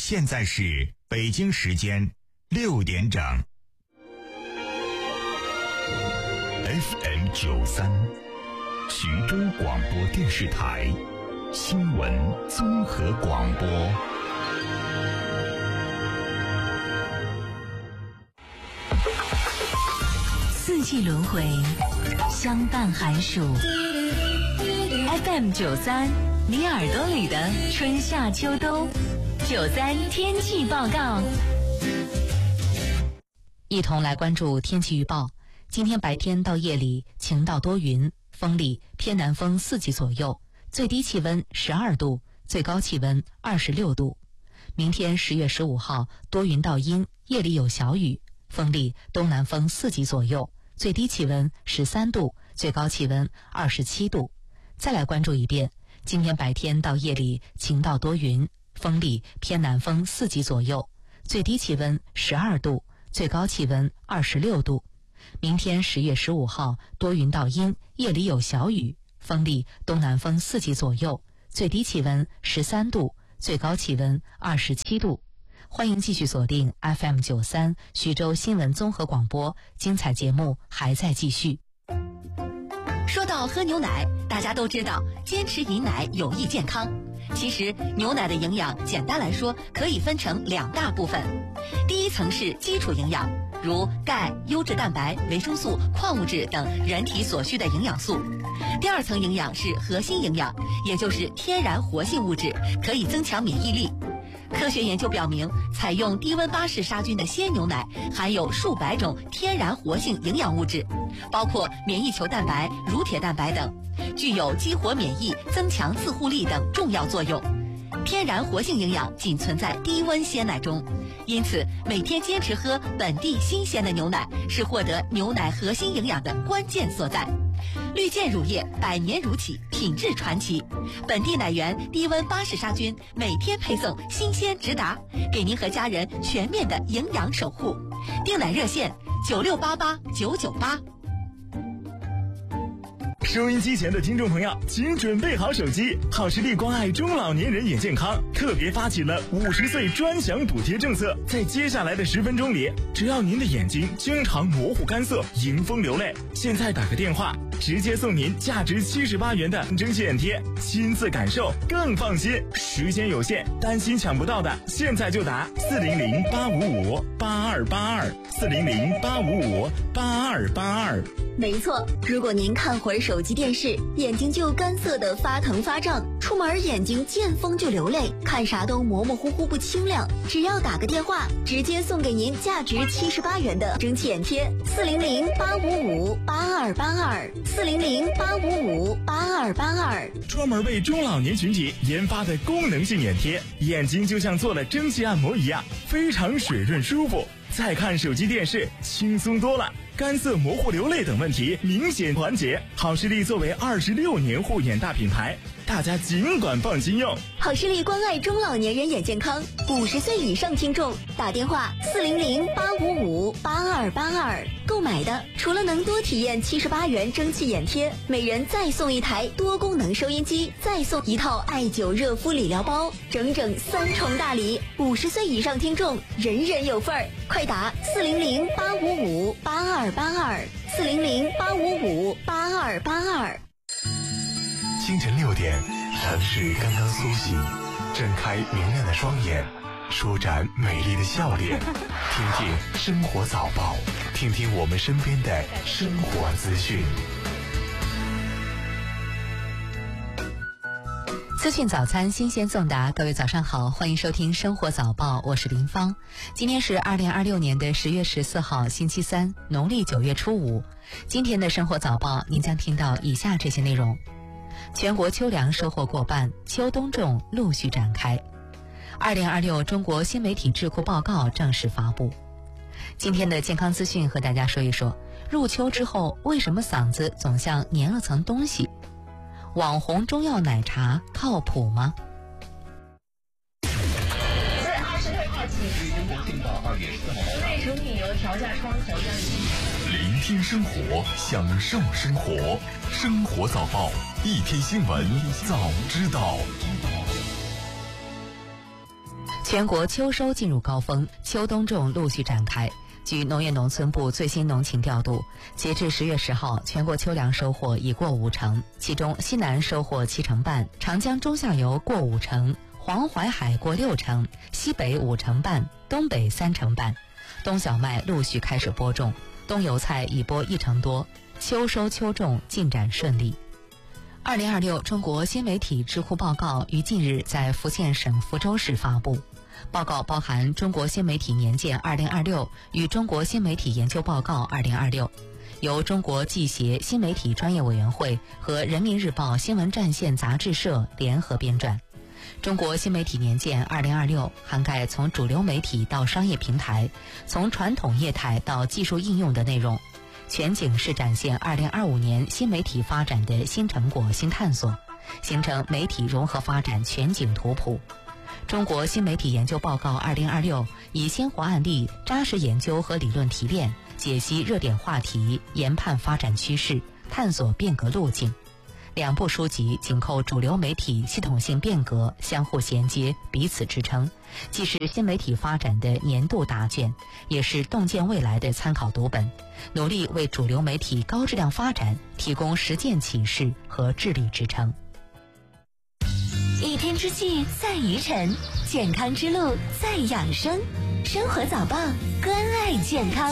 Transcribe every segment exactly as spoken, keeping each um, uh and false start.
现在是北京时间六点整。F M 九三，徐州广播电视台新闻综合广播。 四季轮回，相伴寒暑。F M 九三，你耳朵里的春夏秋冬。九三天气报告，一同来关注天气预报。今天白天到夜里晴到多云，风力偏南风四级左右，最低气温十二度，最高气温二十六度。明天十月十五号多云到阴，夜里有小雨，风力东南风四级左右，最低气温十三度，最高气温二十七度。再来关注一遍，今天白天到夜里晴到多云，风力偏南风四级左右，最低气温十二度，最高气温二十六度。明天十月十五号多云到阴，夜里有小雨，风力东南风四级左右，最低气温十三度，最高气温二十七度。欢迎继续锁定 F M 九三 徐州新闻综合广播，精彩节目还在继续。 说到喝牛奶，大家都知道坚持饮奶有益健康。其实牛奶的营养简单来说可以分成两大部分，第一层是基础营养，如钙、优质蛋白、维生素、矿物质等人体所需的营养素。第二层营养是核心营养，也就是天然活性物质，可以增强免疫力。科学研究表明，采用低温巴氏杀菌的鲜牛奶含有数百种天然活性营养物质，包括免疫球蛋白、乳铁蛋白等，具有激活免疫、增强自护力等重要作用。天然活性营养仅存在低温鲜奶中，因此每天坚持喝本地新鲜的牛奶是获得牛奶核心营养的关键所在。绿箭乳业百年乳企，品质传奇，本地奶源低温巴氏杀菌，每天配送新鲜直达，给您和家人全面的营养守护。订奶热线九六八八九九八。 收音机前的听众朋友，请准备好手机。好视力关爱中老年人眼健康特别发起了五十岁专享补贴政策，在接下来的十分钟里，只要您的眼睛经常模糊干涩、迎风流泪，现在打个电话，直接送您价值七十八元的蒸汽眼贴，亲自感受更放心。时间有限，担心抢不到的，现在就打四零零八五五八二八二四零零八五五八二八二。 没错，如果您看会儿手机电视，眼睛就干涩的发疼发胀，出门眼睛见风就流泪，看啥都模模糊糊不清亮，只要打个电话，直接送给您价值七十八元的蒸汽眼贴，四零零八五五八二八二四零零八五五八二八二。 专门为中老年群体研发的功能性眼贴，眼睛就像做了蒸汽按摩一样，非常水润舒服。再看手机电视轻松多了，干涩模糊流泪等问题明显缓解。好视力作为二十六年护眼大品牌，大家尽管放心用。 好视力关爱中老年人眼健康，五十岁以上听众打电话四零零八五五八二八二。购买的除了能多体验七十八元蒸汽眼贴，每人再送一台多功能收音机，再送一套艾灸热敷理疗包，整整三重大礼。五十岁以上听众人人有份儿，快打四零零八五五八二八二四零零八五五八二八二。 清晨六点，城市刚刚苏醒，睁开明亮的双眼，舒展美丽的笑脸，听听生活早报，听听我们身边的生活资讯。 资讯早餐新鲜送达，各位早上好，欢迎收听生活早报，我是林芳。今天是二零二六年的十月十四号星期三，农历九月初五。今天的生活早报您将听到以下这些内容：全国秋粮收获过半，秋冬种陆续展开。二零二六中国新媒体智库报告正式发布。今天的健康资讯和大家说一说，入秋之后为什么嗓子总像粘了层东西？网红中药奶茶靠谱吗？ 在二十六号起，中国定到二月四号，国内成品油调价窗口价一。 聆听生活，享受生活，生活早报，一天新闻早知道。 全国秋收进入高峰，秋冬种陆续展开。据农业农村部最新农情调度，截至十月十号，全国秋粮收获已过五成，其中西南收获七成半，长江中下游过五成，黄淮海过六成，西北五成半，东北三成半。冬小麦陆续开始播种，冬油菜已播一成多，秋收秋种进展顺利。二零二六中国新媒体智库报告于近日在福建省福州市发布。报告包含中国新媒体年鉴二零二六与中国新媒体研究报告二零二六，由中国记协新媒体专业委员会和人民日报新闻战线杂志社联合编撰。中国新媒体年鉴二零二六涵盖从主流媒体到商业平台，从传统业态到技术应用的内容，全景式展现二零二五年新媒体发展的新成果、新探索，形成媒体融合发展全景图谱。中国新媒体研究报告二零二六以鲜活案例、扎实研究和理论提炼，解析热点话题，研判发展趋势，探索变革路径。两部书籍紧扣主流媒体系统性变革，相互衔接，彼此支撑，既是新媒体发展的年度答卷，也是洞见未来的参考读本，努力为主流媒体高质量发展提供实践启示和智力支撑。 一天之计在于晨，健康之路在养生。生活早报，关爱健康。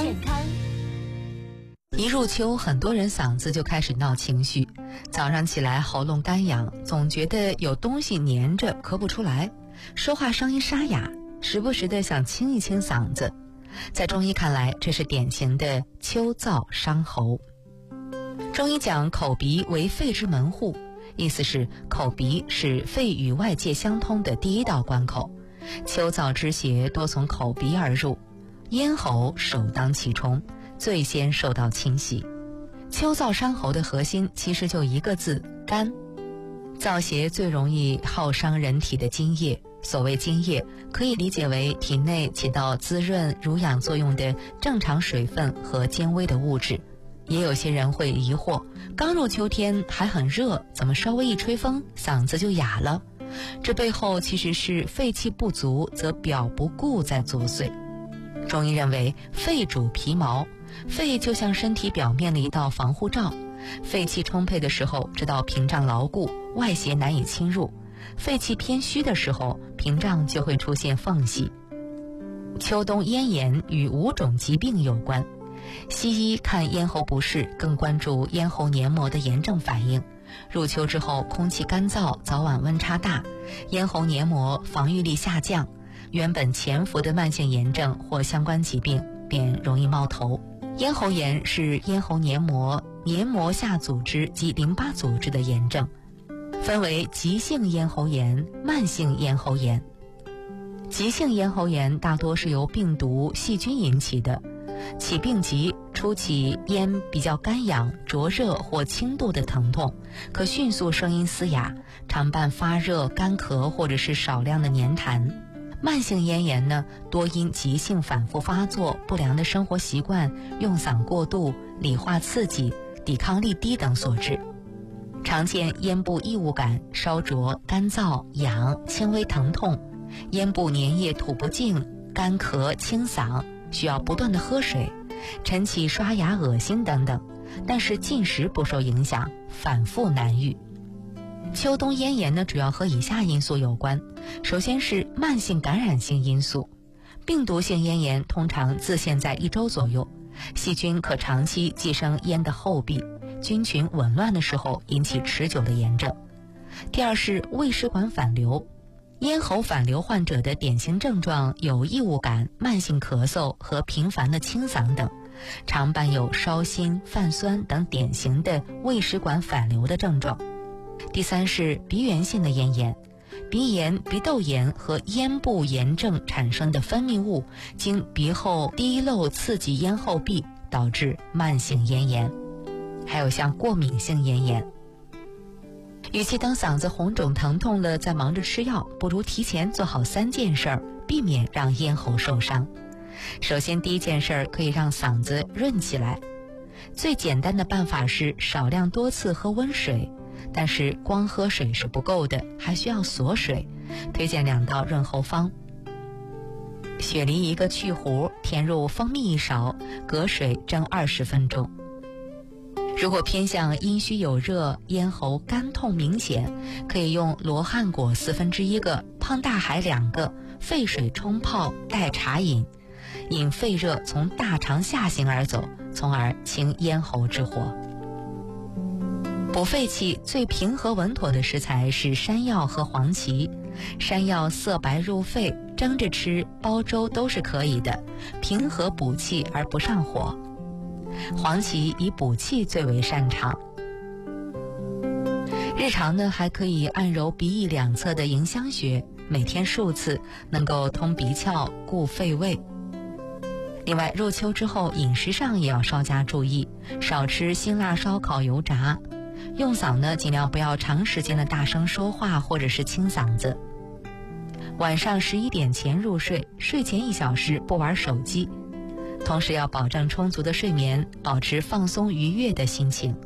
一入秋，很多人嗓子就开始闹情绪，早上起来喉咙干痒，总觉得有东西粘着咳不出来，说话声音沙哑，时不时的想清一清嗓子。在中医看来，这是典型的秋燥伤喉。中医讲口鼻为肺之门户，意思是口鼻是肺与外界相通的第一道关口，秋燥之邪多从口鼻而入，咽喉首当其冲，最先受到侵袭。秋燥伤喉的核心其实就一个字：肝。燥邪最容易耗伤人体的津液，所谓津液可以理解为体内起到滋润濡养作用的正常水分和坚微的物质。也有些人会疑惑，刚入秋天还很热，怎么稍微一吹风嗓子就哑了？这背后其实是肺气不足则表不顾在作祟。中医认为，肺主皮毛，肺就像身体表面的一道防护罩，肺气充沛的时候，这道屏障牢固，外邪难以侵入；肺气偏虚的时候，屏障就会出现缝隙。秋冬咽炎与五种疾病有关。西医看咽喉不适更关注咽喉黏膜的炎症反应，入秋之后空气干燥，早晚温差大，咽喉黏膜防御力下降，原本潜伏的慢性炎症或相关疾病便容易冒头。咽喉炎是咽喉黏膜黏膜下组织及淋巴组织的炎症，分为急性咽喉炎、慢性咽喉炎。急性咽喉炎大多是由病毒、细菌引起的，起病急，初起咽比较干痒、灼热或轻度的疼痛，可迅速声音嘶哑，常伴发热、干咳或者是少量的黏痰。慢性咽炎呢，多因急性反复发作、不良的生活习惯、用嗓过度、理化刺激、抵抗力低等所致。常见咽部异物感、烧灼、干燥、痒、轻微疼痛，咽部粘液吐不尽、干咳、清嗓，需要不断的喝水，晨起刷牙恶心等等，但是进食不受影响，反复难愈。秋冬咽炎呢，主要和以下因素有关。首先是慢性感染性因素，病毒性咽炎通常自限在一周左右，细菌可长期寄生咽的后壁，菌群紊乱的时候引起持久的炎症。第二是胃食管反流，咽喉反流患者的典型症状有异物感、慢性咳嗽和频繁的清嗓等，常伴有烧心、泛酸等典型的胃食管反流的症状。第三是鼻源性的咽炎，鼻炎、鼻窦炎和咽部炎症产生的分泌物经鼻后滴漏刺激咽后壁，导致慢性咽炎。还有像过敏性咽炎，与其等嗓子红肿疼痛了再忙着吃药，不如提前做好三件事儿，避免让咽喉受伤。首先，第一件事儿可以让嗓子润起来。最简单的办法是少量多次喝温水，但是光喝水是不够的，还需要锁水。推荐两道润喉方。 雪梨一个去核，填入蜂蜜一勺，隔水蒸二十分钟。如果偏向阴虚有热、咽喉干痛明显，可以用罗汉果四分之一个、胖大海两个，沸水冲泡代茶饮，引肺热从大肠下行而走，从而清咽喉之火。补肺气最平和稳妥的食材是山药和黄芪。山药色白入肺，蒸着吃、煲粥都是可以的，平和补气而不上火。黄芪以补气最为擅长。日常呢，还可以按揉鼻翼两侧的迎香穴，每天数次，能够通鼻窍、固肺胃。另外，入秋之后，饮食上也要稍加注意，少吃辛辣烧烤、油炸。用嗓呢，尽量不要长时间的大声说话或者是清嗓子。晚上十一点前入睡，睡前一小时不玩手机。同时要保证充足的睡眠，保持放松愉悦的心情。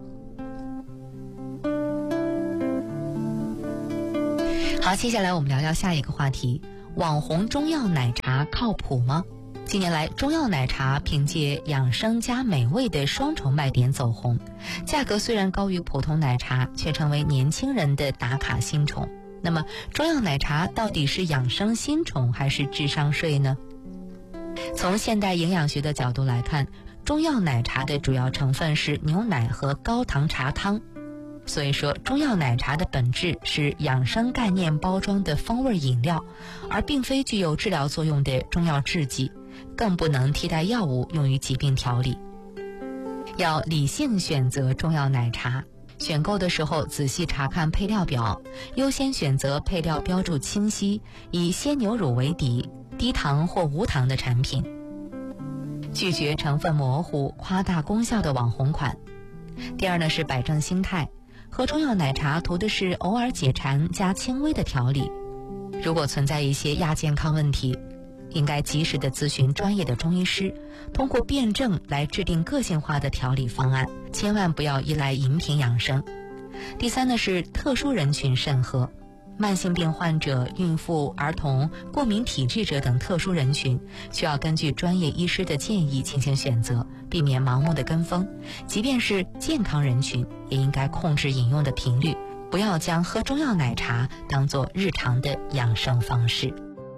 好，接下来我们聊聊下一个话题：网红中药奶茶靠谱吗？近年来，中药奶茶凭借养生加美味的双重卖点走红，价格虽然高于普通奶茶，却成为年轻人的打卡新宠。那么，中药奶茶到底是养生新宠还是智商税呢？从现代营养学的角度来看，中药奶茶的主要成分是牛奶和高糖茶汤。所以说，中药奶茶的本质是养生概念包装的风味饮料，而并非具有治疗作用的中药制剂，更不能替代药物用于疾病调理。要理性选择中药奶茶，选购的时候仔细查看配料表，优先选择配料标注清晰、以鲜牛乳为底、低糖或无糖的产品，拒绝成分模糊、夸大功效的网红款。第二呢是摆正心态，喝中药奶茶图的是偶尔解馋加轻微的调理，如果存在一些亚健康问题，应该及时的咨询专业的中医师，通过辩证来制定个性化的调理方案，千万不要依赖饮品养生。第三呢是特殊人群慎喝，慢性病患者、孕妇、儿童、过敏体质者等特殊人群，需要根据专业医师的建议进行选择，避免盲目的跟风。即便是健康人群，也应该控制饮用的频率，不要将喝中药奶茶当作日常的养生方式。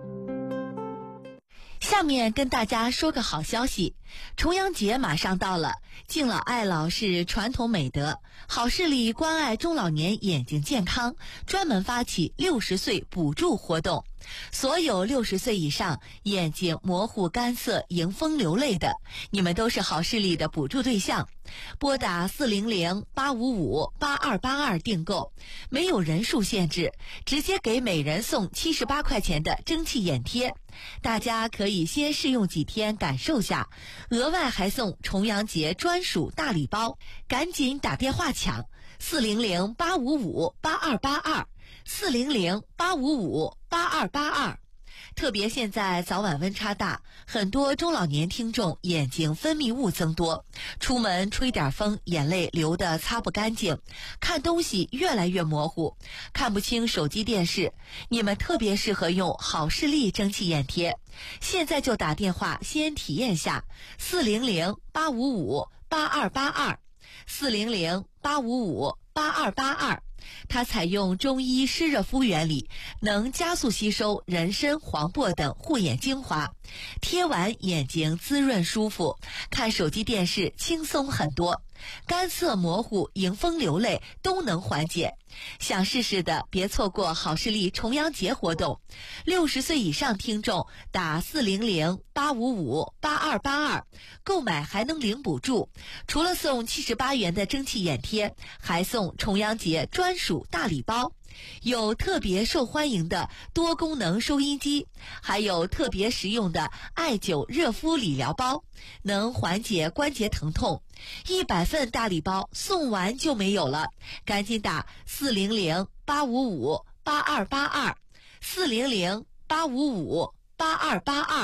下面跟大家说个好消息，重阳节马上到了，敬老爱老是传统美德，好视力关爱中老年眼睛健康，专门发起六十岁补助活动。所有六十岁以上眼睛模糊干涩迎风流泪的，你们都是好视力的补助对象。拨打四零零八五五八二八二订购，没有人数限制，直接给每人送七十八块钱的蒸汽眼贴。大家可以先试用几天感受下，额外还送重阳节专属大礼包，赶紧打电话抢四零零八五五八二八二。四零零八五五八二八二，特别现在早晚温差大，很多中老年听众眼睛分泌物增多，出门吹点风，眼泪流得擦不干净，看东西越来越模糊，看不清手机电视，你们特别适合用好视力蒸汽眼贴。现在就打电话先体验下，四零零八五五八二八二，四零零八五五八二八二。它采用中医湿热敷原理，能加速吸收人参、黄柏等护眼精华，贴完眼睛滋润舒服，看手机电视轻松很多，干涩模糊、迎风流泪都能缓解。想试试的别错过好视力重阳节活动，六十岁以上听众打四零零八五五八二八二，购买还能领补助，除了送七十八元的蒸汽眼贴，还送重阳节专属大礼包。有特别受欢迎的多功能收音机，还有特别实用的艾灸热敷理疗包，能缓解关节疼痛。一百份大礼包送完就没有了，赶紧打四零零八五五八二八二，四零零八五五八二八二。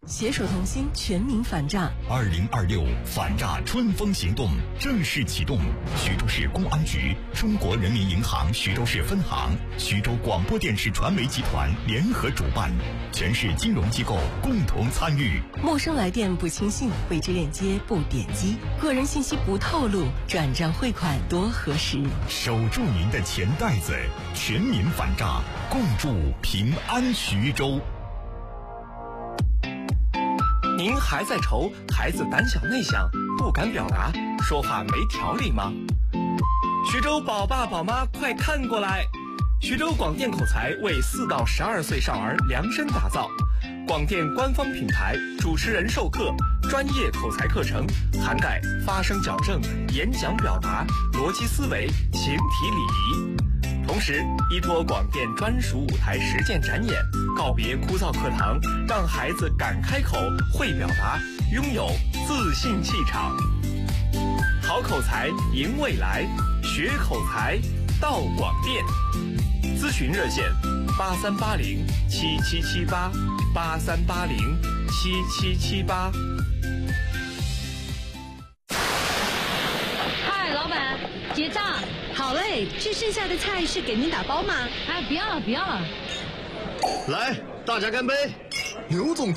携手同心，全民反诈。 二零二六反诈春风行动正式启动。徐州市公安局、中国人民银行徐州市分行、徐州广播电视传媒集团联合主办，全市金融机构共同参与。 陌生来电不轻信，未知链接不点击，个人信息不透露，转账汇款多核实。 守住您的钱袋子，全民反诈，共筑平安徐州。 您还在愁孩子胆小内向，不敢表达，说话没条理吗？徐州宝爸宝妈快看过来！徐州广电口才为四到十二岁少儿量身打造，广电官方品牌，主持人授课，专业口才课程涵盖发声矫正、演讲表达、逻辑思维、形体礼仪。同时依托广电专属舞台实践展演，告别枯燥课堂，让孩子敢开口、会表达，拥有自信气场。好口才赢未来，学口才到广电。咨询热线：八三八零七七七八，八三八零七七七八。 嗨，老板，结账。好嘞，这剩下的菜是给您打包吗？哎，不要了，不要了。 来，大家干杯！刘总。